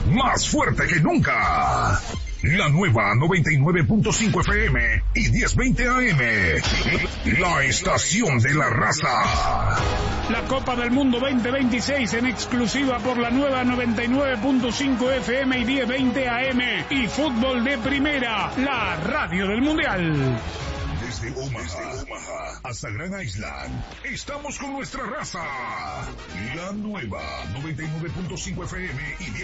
más fuerte que nunca. La nueva 99.5 FM y 1020 AM. La estación de la raza. La Copa del Mundo 2026 en exclusiva por la nueva 99.5 FM y 1020 AM. Y fútbol de primera, la radio del Mundial. Desde Omaha hasta Grand Island, estamos con nuestra raza. La nueva 99.5 FM y